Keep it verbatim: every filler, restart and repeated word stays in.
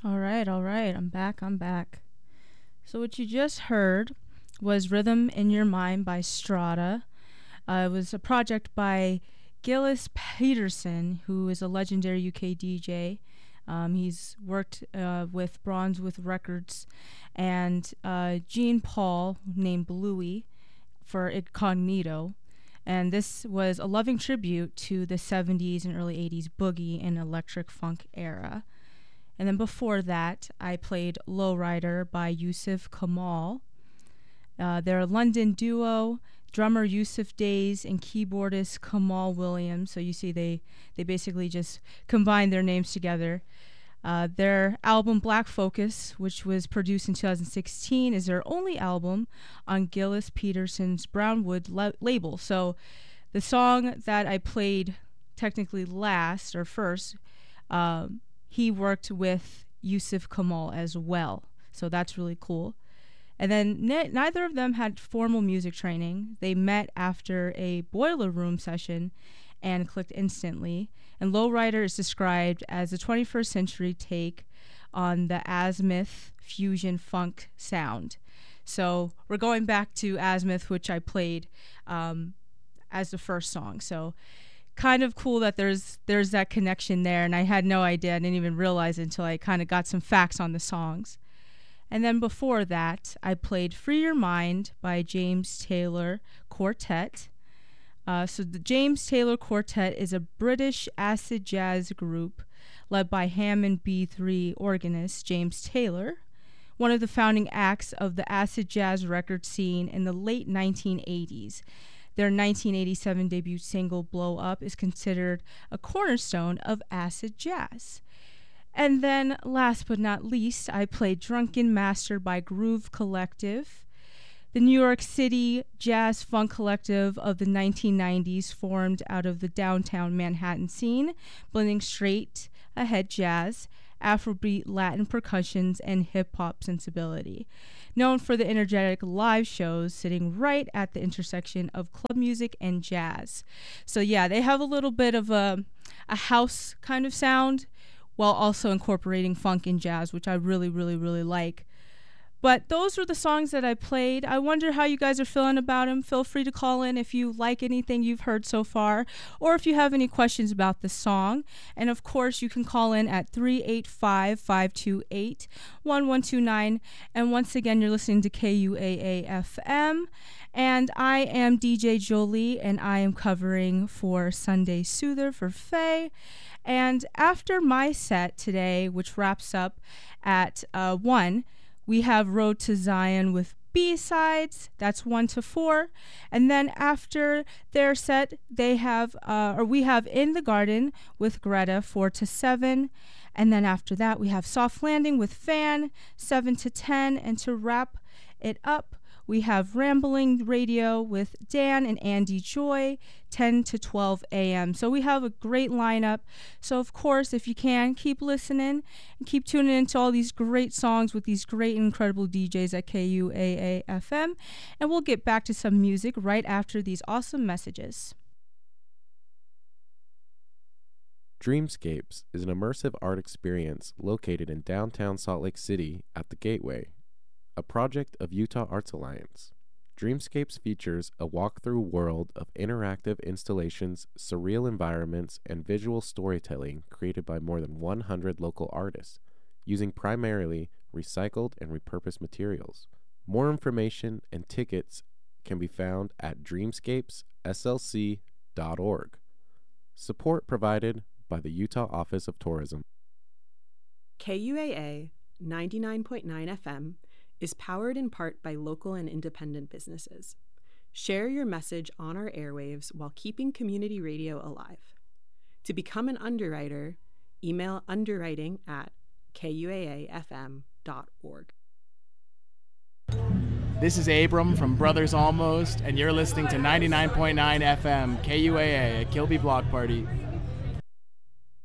All right, all right. I'm back. I'm back. So what you just heard was Rhythm in Your Mind by Strata. Uh, it was a project by Gillis Peterson, who is a legendary U K D J. Um, he's worked uh, with Bronzewood Records and uh, Gene Paul, named Bluey, for Incognito. And this was a loving tribute to the seventies and early eighties boogie and electric funk era. And then before that, I played Lowrider by Yusuf Kamal. Uh, they're a London duo, drummer Yusuf Days and keyboardist Kamal Williams. So you see they, they basically just combined their names together. Uh, their album Black Focus, which was produced in two thousand sixteen, is their only album on Gillis Peterson's Brownwood la- label. So the song that I played technically last or first, um, he worked with Yusuf Kamal as well. So that's really cool. And then ne- neither of them had formal music training. They met after a boiler room session and clicked instantly. And Lowrider is described as a twenty-first century take on the Azimuth fusion funk sound. So we're going back to Azimuth, which I played um, as the first song. So kind of cool that there's there's that connection there, and I had no idea. I didn't even realize it until I kind of got some facts on the songs. And then before that, I played Free Your Mind by James Taylor Quartet. Uh, so the James Taylor Quartet is a British acid jazz group led by Hammond B three organist James Taylor, one of the founding acts of the acid jazz record scene in the late nineteen eighties. Their nineteen eighty-seven debut single, Blow Up, is considered a cornerstone of acid jazz. And then, last but not least, I played Drunken Master by Groove Collective, the New York City jazz funk collective of the nineteen nineties, formed out of the downtown Manhattan scene, blending straight ahead jazz, Afrobeat, Latin percussions, and hip-hop sensibility. Known for the energetic live shows sitting right at the intersection of club music and jazz. So yeah, they have a little bit of a, a house kind of sound while also incorporating funk and jazz, which I really, really, really like. But those were the songs that I played. I wonder how you guys are feeling about them. Feel free to call in if you like anything you've heard so far, or if you have any questions about the song. And of course, you can call in at three eight five, five two eight, one one two nine. And once again, you're listening to K U A A F M. And I am D J Jolie, and I am covering for Sunday Soother for Faye. And after my set today, which wraps up at uh, one, we have Road to Zion with B-sides. That's one to four. And then after their set, they have, uh, or we have In the Garden with Greta, four to seven. And then after that, we have Soft Landing with Fan, seven to ten. And to wrap it up, we have Rambling Radio with Dan and Andy Joy, ten to twelve a.m. So we have a great lineup. So, of course, if you can, keep listening and keep tuning into all these great songs with these great, incredible D Js at K U A A F M. And we'll get back to some music right after these awesome messages. Dreamscapes is an immersive art experience located in downtown Salt Lake City at the Gateway, a project of Utah Arts Alliance. Dreamscapes features a walk-through world of interactive installations, surreal environments, and visual storytelling created by more than one hundred local artists, using primarily recycled and repurposed materials. More information and tickets can be found at dreamscapes s l c dot org. Support provided by the Utah Office of Tourism. K U A A ninety-nine point nine F M is powered in part by local and independent businesses. Share your message on our airwaves while keeping community radio alive. To become an underwriter, email underwriting at k u a a f m dot org. This is Abram from Brothers Almost, and you're listening to ninety-nine point nine F M K U A A at Kilby Block Party.